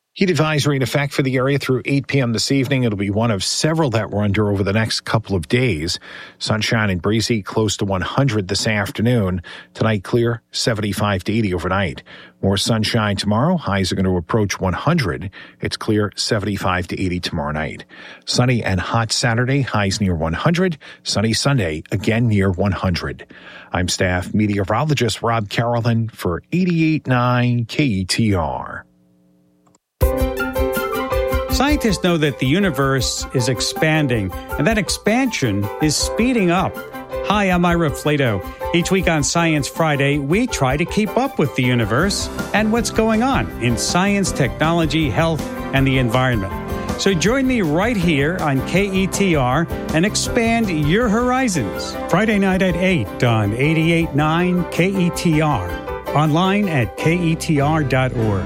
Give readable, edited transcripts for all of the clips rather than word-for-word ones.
Heat advisory in effect for the area through 8 p.m. this evening. It'll be one of several that we're under over the next couple of days. Sunshine and breezy, close to 100 this afternoon. Tonight, clear, 75 to 80 overnight. More sunshine tomorrow. Highs are going to approach 100. It's clear, 75 to 80 tomorrow night. Sunny and hot Saturday, highs near 100. Sunny Sunday, again near 100. I'm staff meteorologist Rob Carolyn for 88.9 KETR. Scientists know that the universe is expanding, and that expansion is speeding up. Hi, I'm Ira Flato. Each week on Science Friday, we try to keep up with the universe and what's going on in science, technology, health, and the environment. So join me right here on KETR and expand your horizons. Friday night at 8 on 88.9 KETR. Online at KETR.org.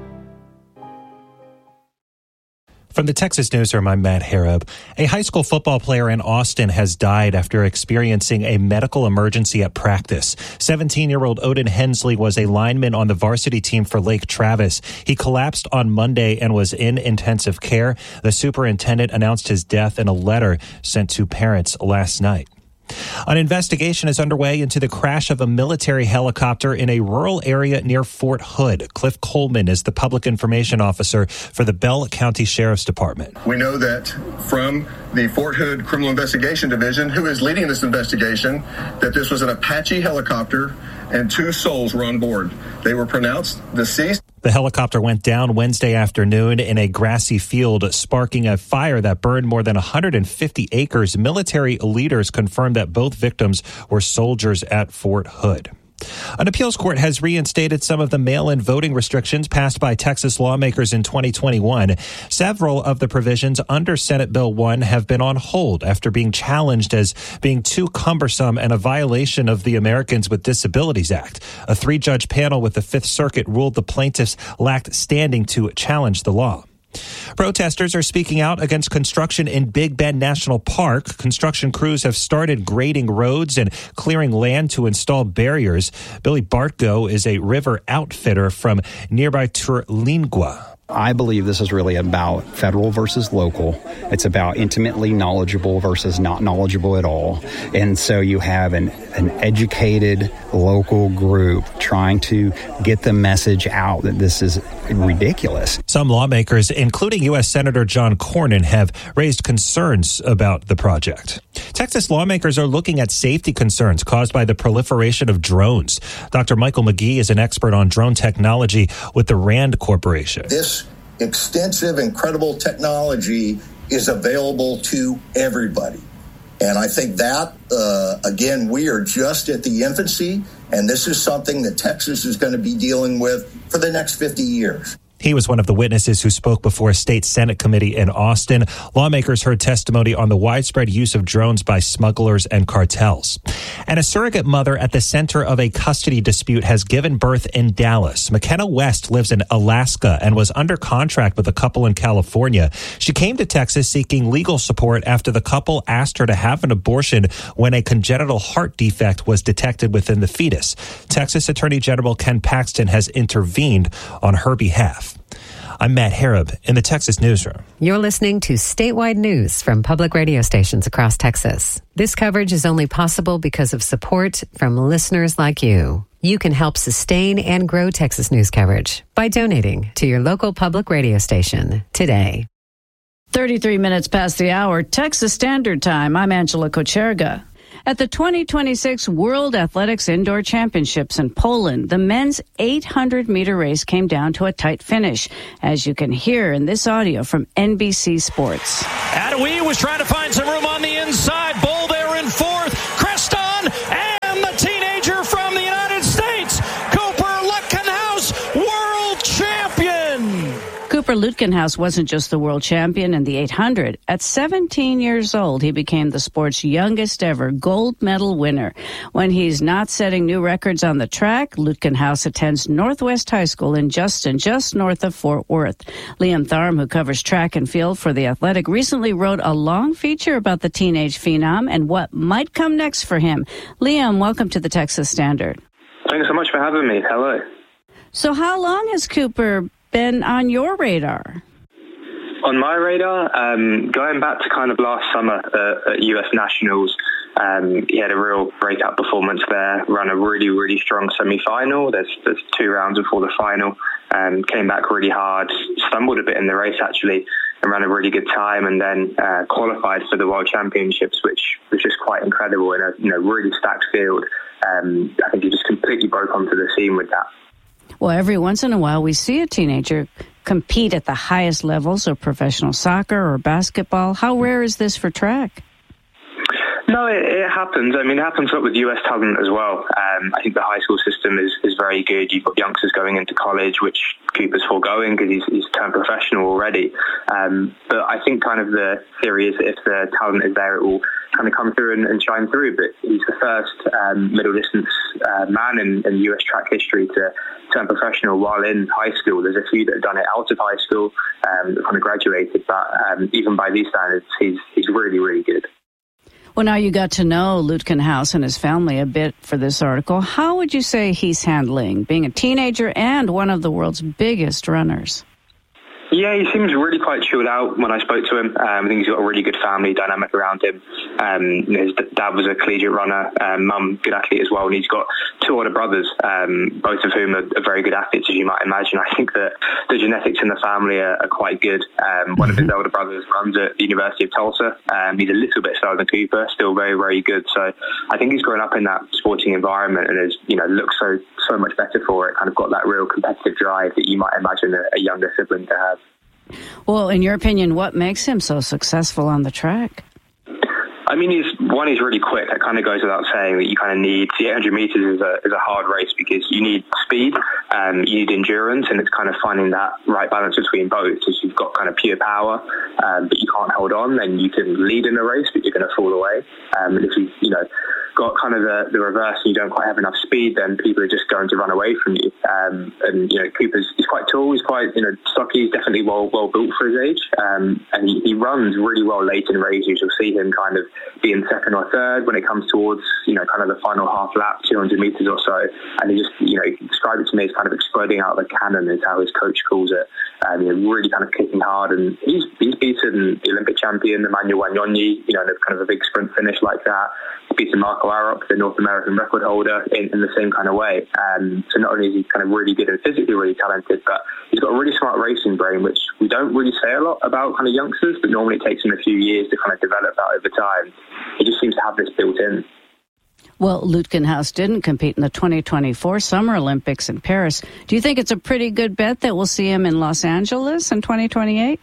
From the Texas Newsroom, I'm Matt Harrop. A high school football player in Austin has died after experiencing a medical emergency at practice. 17-year-old Odin Hensley was a lineman on the varsity team for Lake Travis. He collapsed on Monday and was in intensive care. The superintendent announced his death in a letter sent to parents last night. An investigation is underway into the crash of a military helicopter in a rural area near Fort Hood. Cliff Coleman is the public information officer for the Bell County Sheriff's Department. We know that from the Fort Hood Criminal Investigation Division, who is leading this investigation, that this was an Apache helicopter and 2 souls were on board. They were pronounced deceased. The helicopter went down Wednesday afternoon in a grassy field, sparking a fire that burned more than 150 acres. Military leaders confirmed that both victims were soldiers at Fort Hood. An appeals court has reinstated some of the mail-in voting restrictions passed by Texas lawmakers in 2021. Several of the provisions under Senate Bill 1 have been on hold after being challenged as being too cumbersome and a violation of the Americans with Disabilities Act. A 3-judge panel with the Fifth Circuit ruled the plaintiffs lacked standing to challenge the law. Protesters are speaking out against construction in Big Bend National Park. Construction crews have started grading roads and clearing land to install barriers. Billy Bartko is a river outfitter from nearby Terlingua. I believe this is really about federal versus local. It's about intimately knowledgeable versus not knowledgeable at all. And so you have an educated local group trying to get the message out that this is ridiculous. Some lawmakers, including U.S. Senator John Cornyn, have raised concerns about the project. Texas lawmakers are looking at safety concerns caused by the proliferation of drones. Dr. Michael McGee is an expert on drone technology with the RAND Corporation. This extensive, incredible technology is available to everybody. And I think that, again, we are just at the infancy, and this is something that Texas is going to be dealing with for the next 50 years. He was one of the witnesses who spoke before a state Senate committee in Austin. Lawmakers heard testimony on the widespread use of drones by smugglers and cartels. And a surrogate mother at the center of a custody dispute has given birth in Dallas. McKenna West lives in Alaska and was under contract with a couple in California. She came to Texas seeking legal support after the couple asked her to have an abortion when a congenital heart defect was detected within the fetus. Texas Attorney General Ken Paxton has intervened on her behalf. I'm Matt Harrop in the Texas Newsroom. You're listening to statewide news from public radio stations across Texas. This coverage is only possible because of support from listeners like you. You can help sustain and grow Texas news coverage by donating to your local public radio station today. 33 minutes past the hour, Texas Standard Time. I'm Angela Kocherga. At the 2026 World Athletics Indoor Championships in Poland, the men's 800-meter race came down to a tight finish, as you can hear in this audio from NBC Sports. Adewee was trying to find some room on the inside. Bull there in fourth. Creston and the teenager from the United States, Cooper Lutkenhouse, world champion. Cooper Lutkenhouse wasn't just the world champion in the 800. At 17 years old, he became the sport's youngest ever gold medal winner. When he's not setting new records on the track, Lutkenhouse attends Northwest High School in Justin, just north of Fort Worth. Liam Tharm, who covers track and field for The Athletic, recently wrote a long feature about the teenage phenom and what might come next for him. Liam, welcome to the Texas Standard. Thanks so much for having me. Hello. So how long has Cooper been on your radar? On my radar, going back to kind of last summer at US Nationals, he had a real breakout performance there, ran a really, really strong semi-final. There's 2 rounds before the final. Came back really hard, stumbled a bit in the race actually, and ran a really good time, and then qualified for the World Championships, which was just quite incredible in a really stacked field. I think he just completely broke onto the scene with that. Well, every once in a while we see a teenager compete at the highest levels of professional soccer or basketball. How rare is this for track? No, it happens. I mean, it happens a lot with US talent as well. I think the high school system is very good. You've got youngsters going into college, which Cooper's foregoing because he's turned professional already. But I think kind of the theory is that if the talent is there, it will kind of come through and shine through. But he's the first middle distance man in US track history to turn professional while in high school. There's a few that have done it out of high school, that kind of graduated. But even by these standards, he's really, really good. Well, now you got to know Lutkenhaus and his family a bit for this article. How would you say he's handling being a teenager and one of the world's biggest runners? Yeah, he seems really quite chilled out when I spoke to him. I think he's got a really good family dynamic around him. His dad was a collegiate runner, mum good athlete as well, and he's got 2 older brothers, both of whom are very good athletes, as you might imagine. I think that the genetics in the family are quite good. One of his older brothers runs at the University of Tulsa. He's a little bit slower than Cooper, still very, very good. So I think he's grown up in that sporting environment and has, looks so much better for it, kind of got that real competitive drive that you might imagine a younger sibling to have. Well, in your opinion, what makes him so successful on the track? I mean, he's really quick. That kind of goes without saying that you kind of need, the 800 meters is a hard race because you need speed, you need endurance, and it's kind of finding that right balance between both. If you've got kind of pure power, but you can't hold on, then you can lead in a race, but you're going to fall away. And if you've, got kind of the reverse and you don't quite have enough speed, then people are just going to run away from you. And Cooper's, he's quite tall, he's quite, stocky, he's definitely well built for his age. And he runs really well late in races. You'll see him kind of being second or third when it comes towards, kind of the final half lap, 200 meters or so. And he just, he described it to me as kind of exploding out of a cannon is how his coach calls it. Really kind of kicking hard. And he's beaten the Olympic champion, Emmanuel Wanyonyi, in a kind of a big sprint finish like that. He's beaten Marco Arop, the North American record holder, in the same kind of way. So not only is he kind of really good and physically really talented, but he's got a really smart racing brain, which we don't really say a lot about kind of youngsters, but normally it takes him a few years to kind of develop that over time. He just seems to have this built in. Well, Lutkenhaus didn't compete in the 2024 Summer Olympics in Paris. Do you think it's a pretty good bet that we'll see him in Los Angeles in 2028?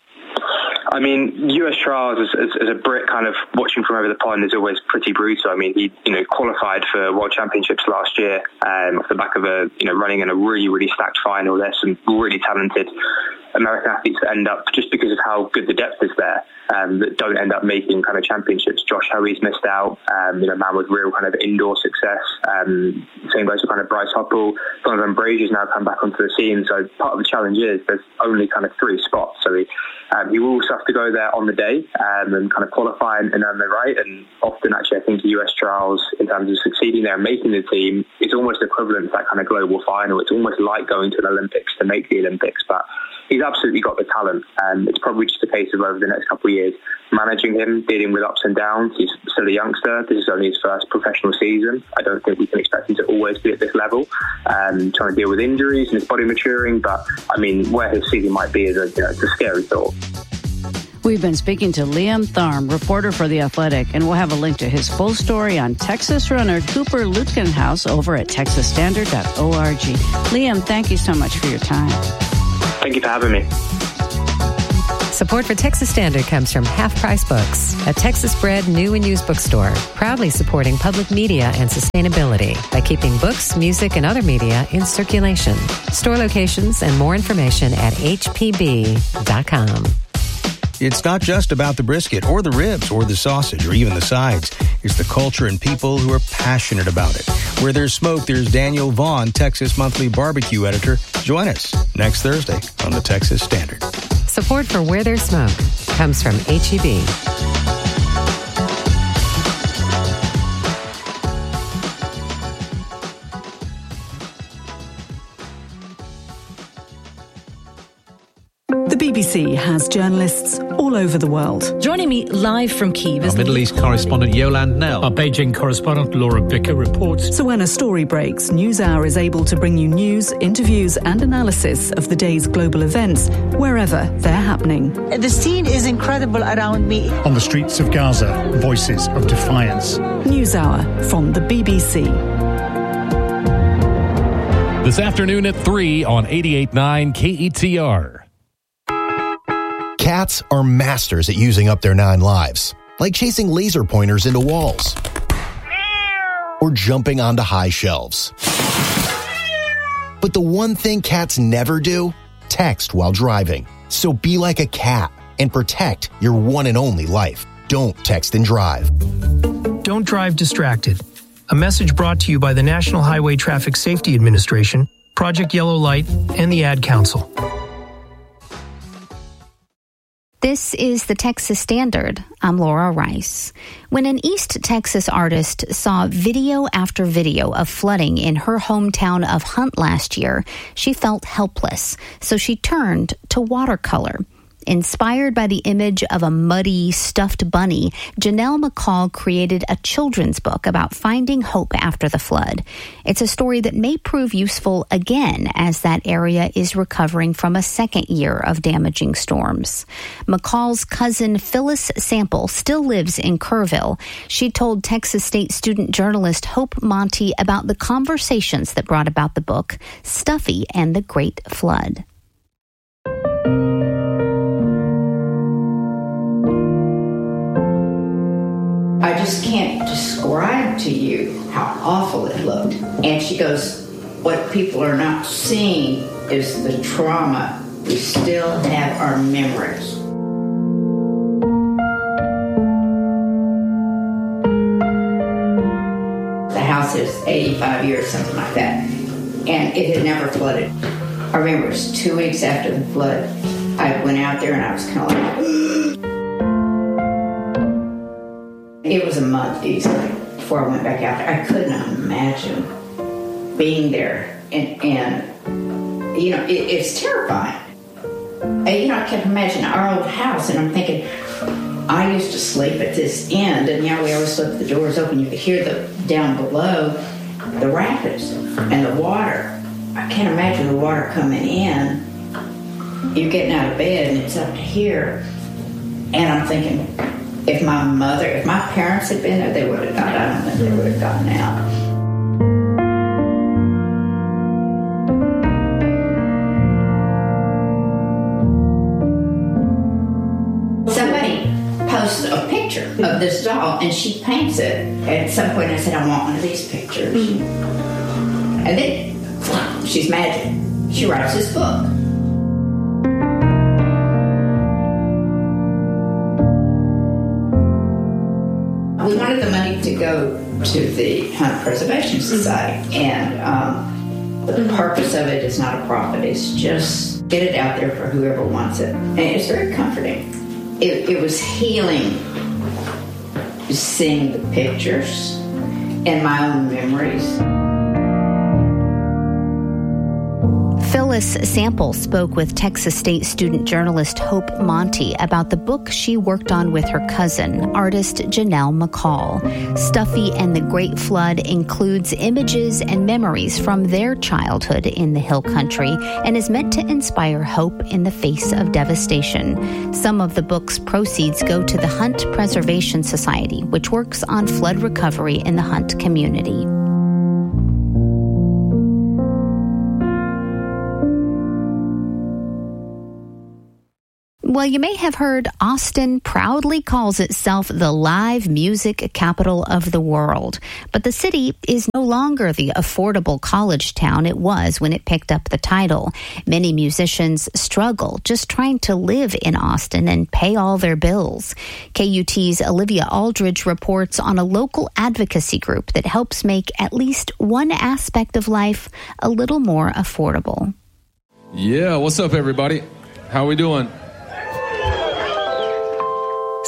I mean, US trials as a Brit kind of watching from over the pond is always pretty brutal. I mean, he qualified for World Championships last year off the back of running in a really, really stacked final. There's some really talented American athletes that end up, just because of how good the depth is there, that don't end up making kind of championships. Josh Hoey's missed out, a man with real kind of indoor success. Same goes for kind of Bryce Hoppel. Donovan Brazier's now come back onto the scene. So part of the challenge is there's only kind of 3 spots. So he will also have to go there on the day and kind of qualify and earn the right. And often, actually, I think the US trials, in terms of succeeding there and making the team, is almost equivalent to that kind of global final. It's almost like going to an Olympics to make the Olympics, but he's absolutely got the talent. It's probably just a case of over the next couple of years managing him, dealing with ups and downs. He's still a youngster. This is only his first professional season. I don't think we can expect him to always be at this level. Trying to deal with injuries and his body maturing, but I mean, where his season might be is it's a scary thought. We've been speaking to Liam Tharm, reporter for The Athletic, and we'll have a link to his full story on Texas runner Cooper Lutkenhaus over at texasstandard.org. Liam, thank you so much for your time. Thank you for having me. Support for Texas Standard comes from Half Price Books, a Texas-bred new and used bookstore, proudly supporting public media and sustainability by keeping books, music, and other media in circulation. Store locations and more information at hpb.com. It's not just about the brisket or the ribs or the sausage or even the sides. It's the culture and people who are passionate about it. Where there's smoke, there's Daniel Vaughn, Texas Monthly Barbecue Editor. Join us next Thursday on the Texas Standard. Support for Where There's Smoke comes from HEB. BBC has journalists all over the world. Joining me live from Kyiv is our Middle East correspondent Yolande Knell. Our Beijing correspondent Laura Bicker reports. So when a story breaks, NewsHour is able to bring you news, interviews and analysis of the day's global events wherever they're happening. The scene is incredible around me. On the streets of Gaza, voices of defiance. NewsHour from the BBC. This afternoon at 3 on 88.9 KETR. Cats are masters at using up their 9 lives, like chasing laser pointers into walls or jumping onto high shelves. But the one thing cats never do, text while driving. So be like a cat and protect your one and only life. Don't text and drive. Don't drive distracted. A message brought to you by the National Highway Traffic Safety Administration, Project Yellow Light, and the Ad Council. This is the Texas Standard. I'm Laura Rice. When an East Texas artist saw video after video of flooding in her hometown of Hunt last year, she felt helpless, so she turned to watercolor. Inspired by the image of a muddy, stuffed bunny, Janelle McCall created a children's book about finding hope after the flood. It's a story that may prove useful again as that area is recovering from a second year of damaging storms. McCall's cousin Phyllis Sample still lives in Kerrville. She told Texas State student journalist Hope Monty about the conversations that brought about the book, Stuffy and the Great Flood. I just can't describe to you how awful it looked. And she goes, what people are not seeing is the trauma. We still have our memories. The house is 85 years, something like that. And it had never flooded. I remember it was 2 weeks after the flood. I went out there and I was kind of like, it was a month easily before I went back out there. I couldn't imagine being there. And you know, it's terrifying. You know, I can imagine our old house, and I'm thinking, I used to sleep at this end, and yeah, we always left the doors open. You could hear down below the rapids and the water. I can't imagine the water coming in. You're getting out of bed, and it's up to here. And I'm thinking, if my parents had been there, they would have died. I don't think they would have gotten out. Somebody posts a picture of this doll, and she paints it. At some point, I said, I want one of these pictures. And then, she's magic. She writes this book. We wanted the money to go to the Hunt Preservation Society, and the purpose of it is not a profit. It's just get it out there for whoever wants it. And it's very comforting. It was healing seeing the pictures and my own memories. Phyllis Sample spoke with Texas State student journalist Hope Monty about the book she worked on with her cousin, artist Janelle McCall. Stuffy and the Great Flood includes images and memories from their childhood in the Hill Country and is meant to inspire hope in the face of devastation. Some of the book's proceeds go to the Hunt Preservation Society, which works on flood recovery in the Hunt community. Well, you may have heard Austin proudly calls itself the live music capital of the world. But the city is no longer the affordable college town it was when it picked up the title. Many musicians struggle just trying to live in Austin and pay all their bills. KUT's Olivia Aldridge reports on a local advocacy group that helps make at least one aspect of life a little more affordable. Yeah, what's up, everybody? How we doing?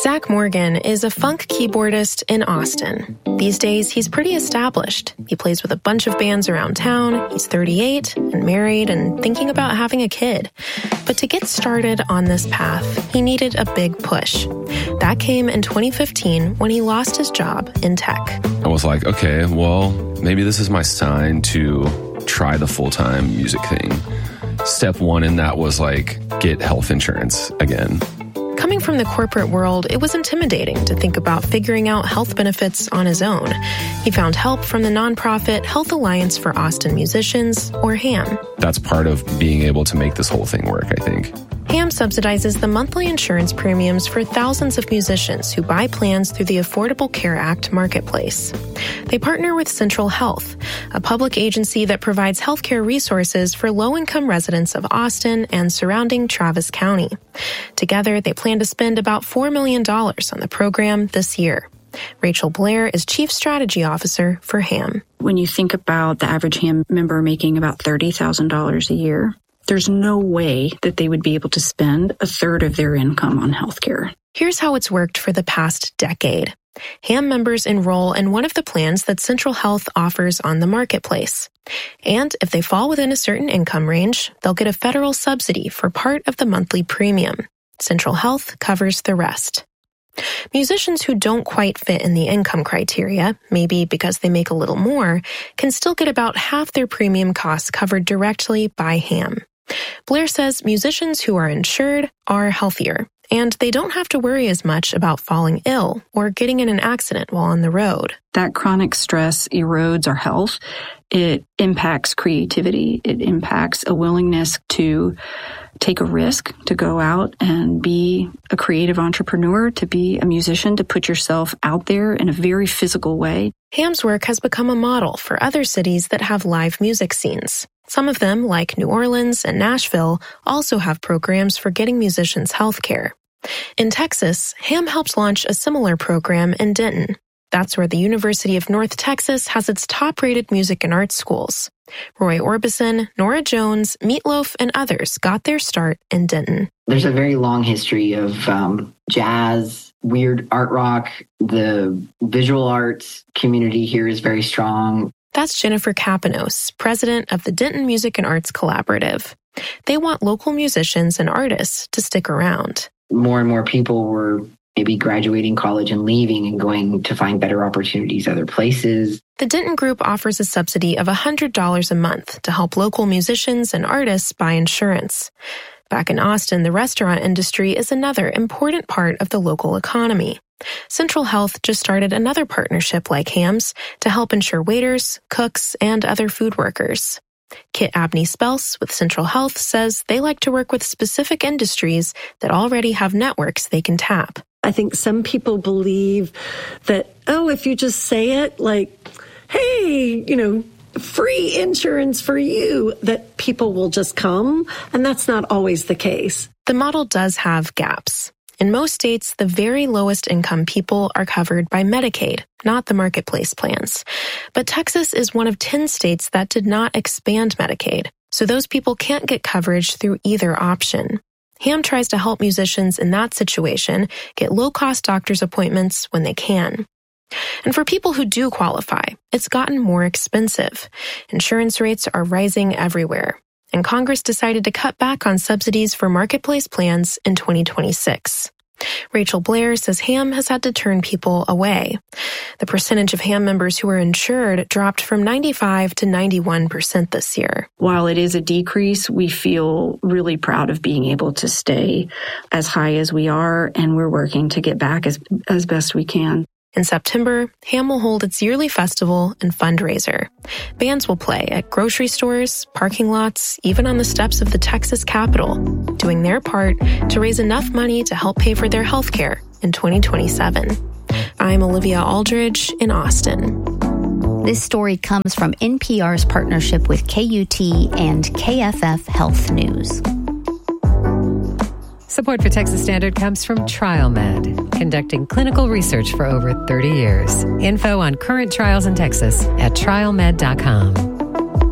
Zach Morgan is a funk keyboardist in Austin. These days, he's pretty established. He plays with a bunch of bands around town. He's 38 and married and thinking about having a kid. But to get started on this path, he needed a big push. That came in 2015 when he lost his job in tech. I was like, okay, well, maybe this is my sign to try the full-time music thing. Step one in that was like, get health insurance again. Coming from the corporate world, it was intimidating to think about figuring out health benefits on his own. He found help from the nonprofit Health Alliance for Austin Musicians, or HAM. That's part of being able to make this whole thing work, I think. HAM subsidizes the monthly insurance premiums for thousands of musicians who buy plans through the Affordable Care Act marketplace. They partner with Central Health, a public agency that provides healthcare resources for low-income residents of Austin and surrounding Travis County. Together, they plan to spend about $4 million on the program this year. Rachel Blair is Chief Strategy Officer for HAM. When you think about the average HAM member making about $30,000 a year, there's no way that they would be able to spend a third of their income on healthcare. Here's how it's worked for the past decade. HAM members enroll in one of the plans that Central Health offers on the marketplace. And if they fall within a certain income range, they'll get a federal subsidy for part of the monthly premium. Central Health covers the rest. Musicians who don't quite fit in the income criteria, maybe because they make a little more, can still get about half their premium costs covered directly by HAM. Blair says musicians who are insured are healthier, and they don't have to worry as much about falling ill or getting in an accident while on the road. That chronic stress erodes our health. It impacts creativity. It impacts a willingness to take a risk, to go out and be a creative entrepreneur, to be a musician, to put yourself out there in a very physical way. HAM's work has become a model for other cities that have live music scenes. Some of them, like New Orleans and Nashville, also have programs for getting musicians health care. In Texas, HAM helped launch a similar program in Denton. That's where the University of North Texas has its top-rated music and arts schools. Roy Orbison, Nora Jones, Meatloaf, and others got their start in Denton. There's a very long history of jazz, weird art rock. The visual arts community here is very strong. That's Jennifer Kapanos, president of the Denton Music and Arts Collaborative. They want local musicians and artists to stick around. More and more people were maybe graduating college and leaving and going to find better opportunities other places. The Denton Group offers a subsidy of $100 a month to help local musicians and artists buy insurance. Back in Austin, the restaurant industry is another important part of the local economy. Central Health just started another partnership like HAM's to help insure waiters, cooks, and other food workers. Kit Abney-Spelse with Central Health says they like to work with specific industries that already have networks they can tap. I think some people believe that, if you just say it, like, hey, free insurance for you, that people will just come. And that's not always the case. The model does have gaps. In most states, the very lowest income people are covered by Medicaid, not the marketplace plans. But Texas is one of 10 states that did not expand Medicaid, so those people can't get coverage through either option. HAM tries to help musicians in that situation get low-cost doctor's appointments when they can. And for people who do qualify, it's gotten more expensive. Insurance rates are rising everywhere. And Congress decided to cut back on subsidies for marketplace plans in 2026. Rachel Blair says HAM has had to turn people away. The percentage of HAM members who are insured dropped from 95 to 91% this year. While it is a decrease, we feel really proud of being able to stay as high as we are, and we're working to get back as best we can. In September, HAM will hold its yearly festival and fundraiser. Bands will play at grocery stores, parking lots, even on the steps of the Texas Capitol, doing their part to raise enough money to help pay for their health care in 2027. I'm Olivia Aldridge in Austin. This story comes from NPR's partnership with KUT and KFF Health News. Support for Texas Standard comes from TrialMed, conducting clinical research for over 30 years. Info on current trials in Texas at trialmed.com.